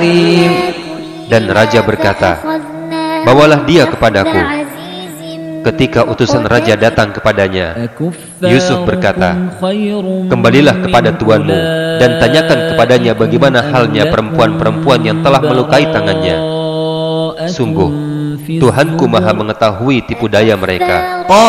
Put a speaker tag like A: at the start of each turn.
A: Dan raja berkata, bawalah dia kepadaku. Ketika utusan raja datang kepadanya, Yusuf berkata, kembalilah kepada tuanmu dan tanyakan kepadanya bagaimana halnya perempuan-perempuan yang telah melukai tangannya. Sungguh, Tuhanku maha mengetahui tipu daya mereka.